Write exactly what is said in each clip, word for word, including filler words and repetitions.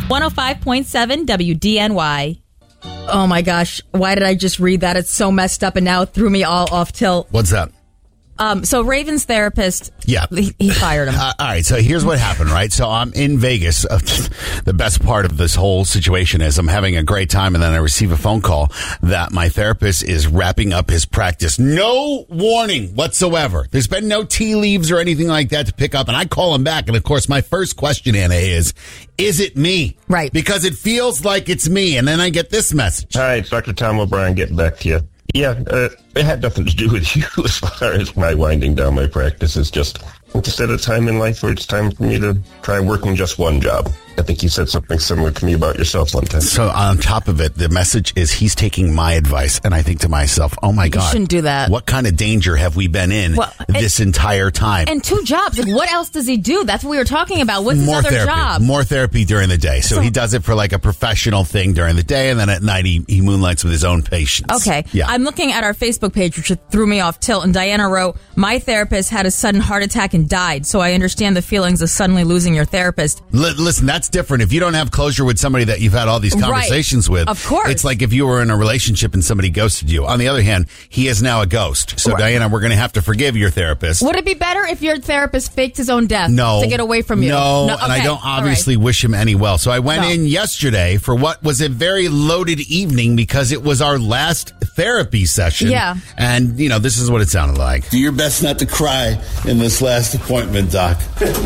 one oh five point seven W D N Y. Oh my gosh, why did I just read that? It's so messed up and now it threw me all off tilt. What's that? Um, so Raven's therapist, yeah, he, he fired him. Uh, all right, so here's what happened, right? So I'm in Vegas. Uh, the best part of this whole situation is I'm having a great time, and then I receive a phone call that my therapist is wrapping up his practice. No warning whatsoever. There's been no tea leaves or anything like that to pick up, and I call him back, and of course, my first question, Anna, is, is it me? Right. Because it feels like it's me, and then I get this message. Hi, it's Doctor Tom O'Brien getting back to you. Yeah, uh, it had nothing to do with you as far as my winding down my practice. It's just, it's just at a time in life where it's time for me to try working just one job. I think you said something similar to me about yourself one time. So on top of it, the message is he's taking my advice. And I think to myself, oh my God. You shouldn't do that. What kind of danger have we been in well, this and, entire time? And two jobs. Like, what else does he do? That's what we were talking about. What's his More other therapy. job? More therapy during the day. So, so he does it for like a professional thing during the day. And then at night he, he moonlights with his own patients. Okay. Yeah. I'm looking at our Facebook page, which threw me off tilt. And Diana wrote, my therapist had a sudden heart attack and died. So I understand the feelings of suddenly losing your therapist. L- listen, that's different. If you don't have closure with somebody that you've had all these conversations right. with, of course, it's like if you were in a relationship and somebody ghosted you. On the other hand, he is now a ghost. So right. Diana, we're going to have to forgive your therapist. Would it be better if your therapist faked his own death no, to get away from you? No, no okay. and I don't obviously right. wish him any well. So I went no. in yesterday for what was a very loaded evening because it was our last therapy session. Yeah. And, you know, this is what it sounded like. Do your best not to cry in this last appointment, Doc.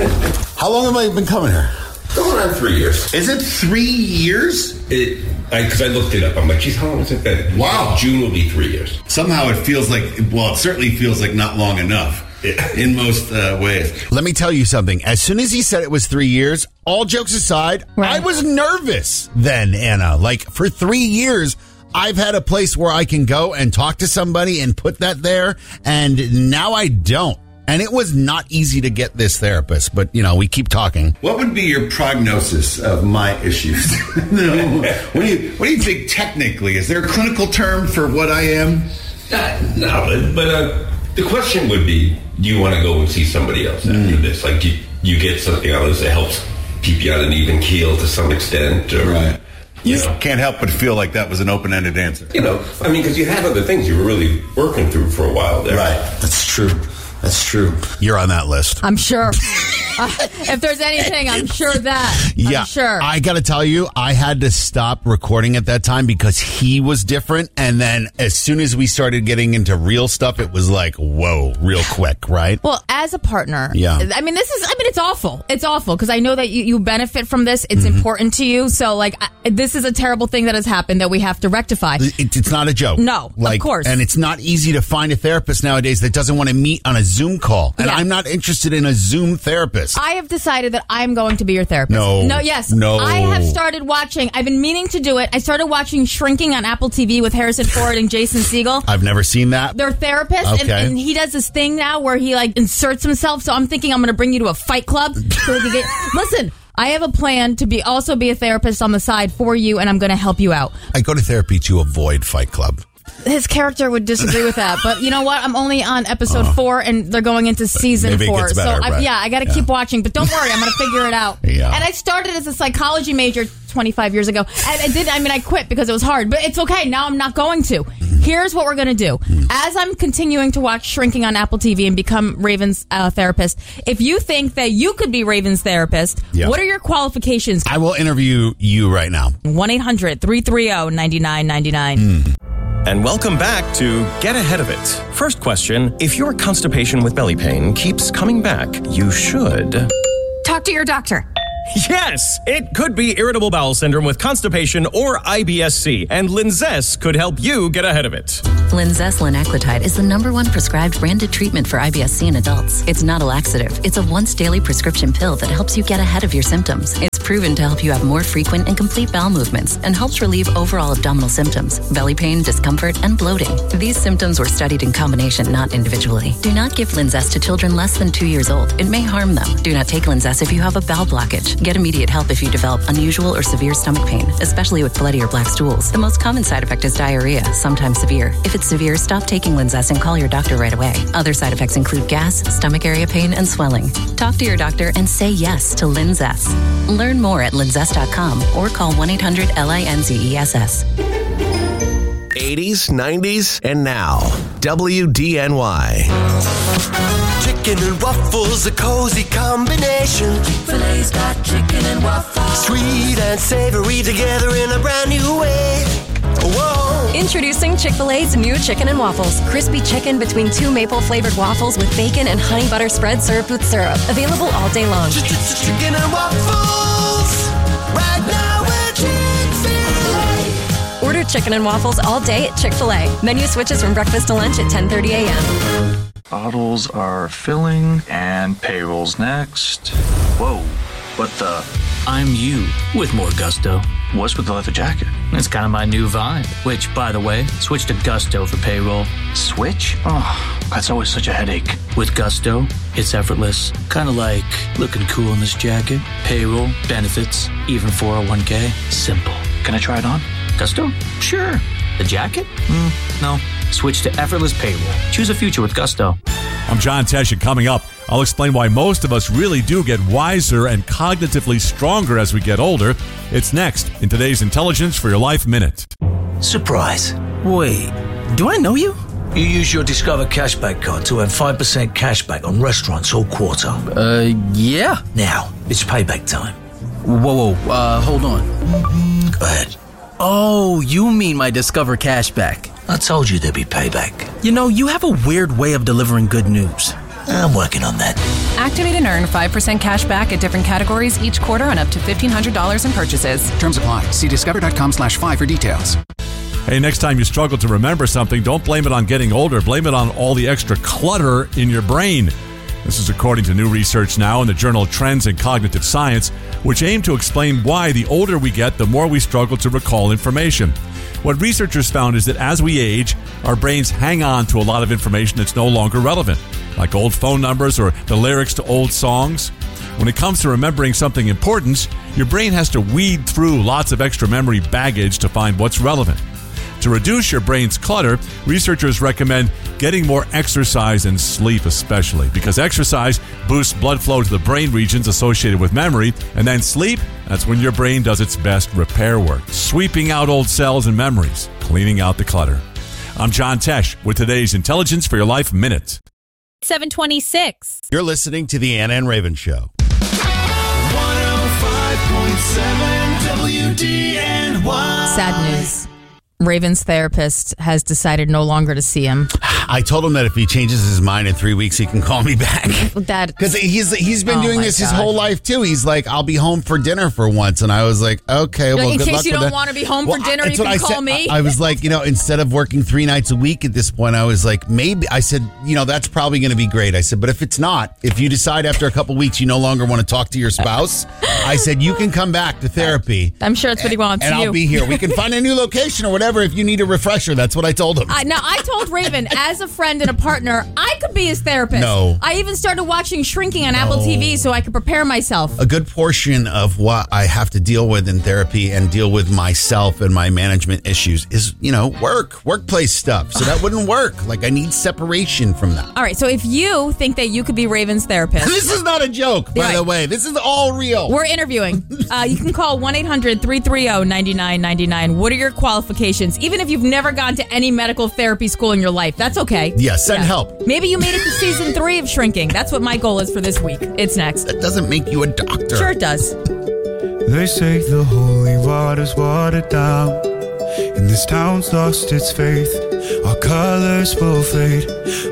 How long have I been coming here? Going on three years. Is it three years? It, because I, I looked it up. I'm like, geez, how long has it been? Wow. June will be three years. Somehow it feels like, well, it certainly feels like not long enough. In most uh, ways. Let me tell you something. As soon as he said it was three years, all jokes aside, right. I was nervous then, Anna. Like, for three years, I've had a place where I can go and talk to somebody and put that there, and now I don't. And it was not easy to get this therapist, but, you know, we keep talking. What would be your prognosis of my issues? what, do you, what do you think technically? Is there a clinical term for what I am? Uh, no, but uh, the question would be, do you want to go and see somebody else after mm. this? Like, do you, you get something out of this that helps keep you on an even keel to some extent? Or, right. You You know. can't help but feel like that was an open-ended answer. You know, I mean, because you had other things you were really working through for a while there. Right. That's true. That's true. You're on that list. I'm sure. uh, if there's anything, I'm sure that. Yeah. I'm sure. I got to tell you, I had to stop recording at that time because he was different. And then as soon as we started getting into real stuff, it was like, whoa, real quick, right? Well, as a partner, yeah. I mean, this is, I mean, it's awful. It's awful because I know that you, you benefit from this. It's mm-hmm. important to you. So, like, I, this is a terrible thing that has happened that we have to rectify. It, it's not a joke. No, like, of course. And it's not easy to find a therapist nowadays that doesn't want to meet on a Zoom call. And yeah. I'm not interested in a Zoom therapist. I have decided that I'm going to be your therapist. No. No, yes. No. I have started watching, I've been meaning to do it. I started watching Shrinking on Apple T V with Harrison Ford and Jason Segel. I've never seen that. They're therapists, okay. and, and he does this thing now where he, like, inserts himself. So I'm thinking I'm going to bring you to a fight club. So we can get, listen, I have a plan to be also be a therapist on the side for you, and I'm going to help you out. I go to therapy to avoid Fight Club. His character would disagree with that, but you know what? I'm only on episode uh, four, and they're going into season maybe four. It gets better, so I, right. yeah, I got to yeah. keep watching. But don't worry, I'm going to figure it out. Yeah. And I started as a psychology major twenty-five years ago, and I did. I mean, I quit because it was hard, but it's okay. Now I'm not going to. Mm. Here's what we're going to do. Mm. As I'm continuing to watch Shrinking on Apple T V and become Raven's uh, therapist, if you think that you could be Raven's therapist, yeah. what are your qualifications? I will interview you right now. one eight hundred three three zero nine nine nine nine. Mm. And welcome back to Get Ahead of It. First question, if your constipation with belly pain keeps coming back, you should... talk to your doctor. Yes, it could be irritable bowel syndrome with constipation or I B S C, and Linzess could help you get ahead of it. Linzess linaclotide is the number one prescribed branded treatment for I B S C in adults. It's not a laxative. It's a once daily prescription pill that helps you get ahead of your symptoms. It's proven to help you have more frequent and complete bowel movements and helps relieve overall abdominal symptoms, belly pain, discomfort, and bloating. These symptoms were studied in combination, not individually. Do not give Linzess to children less than two years old. It may harm them. Do not take Linzess if you have a bowel blockage. Get immediate help if you develop unusual or severe stomach pain, especially with bloody or black stools. The most common side effect is diarrhea, sometimes severe. If it's severe, stop taking Linzess and call your doctor right away. Other side effects include gas, stomach area pain, and swelling. Talk to your doctor and say yes to Linzess. Learn Learn more at linzess dot com or call one eight hundred L I N Z E S S. eighties, nineties, and now. W D N Y. Chicken and waffles, a cozy combination. Chick-fil-A's got chicken and waffles. Sweet and savory together in a brand new way. Whoa. Introducing Chick-fil-A's new chicken and waffles. Crispy chicken between two maple-flavored waffles with bacon and honey butter spread served with syrup. Available all day long. Chicken and waffles. Right now we're Chick-fil-A. Order chicken and waffles all day at Chick-fil-A. Menu switches from breakfast to lunch at ten thirty a.m. Bottles are filling and payroll's next. Whoa, what the? I'm you with more gusto. What's with the leather jacket? It's kind of my new vibe, which, by the way, switch to Gusto for payroll. Switch? Oh, that's always such a headache. With Gusto, it's effortless. Kind of like looking cool in this jacket. Payroll, benefits, even four oh one k. Simple. Can I try it on? Gusto? Sure. The jacket? Mm, no. Switch to effortless payroll. Choose a future with Gusto. I'm John Tesh, and coming up, I'll explain why most of us really do get wiser and cognitively stronger as we get older. It's next in today's Intelligence for Your Life Minute. Surprise. Wait, do I know you? You use your Discover Cashback card to earn five percent cashback on restaurants all quarter. Uh, yeah. Now, it's payback time. Whoa, whoa, uh, hold on. Go ahead. Oh, you mean my Discover Cashback. I told you there'd be payback. You know, you have a weird way of delivering good news. I'm working on that. Activate and earn five percent cash back at different categories each quarter on up to fifteen hundred dollars in purchases. Terms apply. See discover.com slash five for details. Hey, next time you struggle to remember something, don't blame it on getting older. Blame it on all the extra clutter in your brain. This is according to new research now in the journal Trends in Cognitive Science, which aim to explain why the older we get, the more we struggle to recall information. What researchers found is that as we age, our brains hang on to a lot of information that's no longer relevant, like old phone numbers or the lyrics to old songs. When it comes to remembering something important, your brain has to weed through lots of extra memory baggage to find what's relevant. To reduce your brain's clutter, researchers recommend getting more exercise and sleep especially, because exercise boosts blood flow to the brain regions associated with memory, and then sleep, that's when your brain does its best repair work, sweeping out old cells and memories, cleaning out the clutter. I'm John Tesh with today's Intelligence for Your Life Minute. seven twenty-six. You're listening to the Anna and Raven Show. one oh five point seven W D N Y. Sad news. Raven's therapist has decided no longer to see him. I told him that if he changes his mind in three weeks, he can call me back. That Because he's he's been Oh doing my this his God. whole life, too. He's like, I'll be home for dinner for once. And I was like, okay, well, in good case luck you with don't that. want to be home Well, for dinner, I- you that's what can I call said. me. I, I was like, you know, instead of working three nights a week at this point, I was like, maybe. I said, you know, that's probably going to be great. I said, but if it's not, if you decide after a couple weeks you no longer want to talk to your spouse, I said, you can come back to therapy. I'm sure that's what he wants. And you. I'll be here. We can find a new location or whatever if you need a refresher. That's what I told him. I, now, I told Raven, as a friend and a partner, I could be his therapist. No. I even started watching Shrinking on Apple T V so I could prepare myself. A good portion of what I have to deal with in therapy and deal with myself and my management issues is, you know, work, workplace stuff. So that wouldn't work. Like, I need separation from that. All right, so if you think that you could be Raven's therapist. This is not a joke, by Right. the way. This is all real. We're interviewing. Uh, you can call one eight hundred three three zero nine nine nine nine. What are your qualifications? Even if you've never gone to any medical therapy school in your life, that's okay. Yeah, send help. Maybe you made it to season three of Shrinking. That's what my goal is for this week. It's next. That doesn't make you a doctor. Sure it does. They say the holy water's watered down, and this town's lost its faith. Our colors will fade.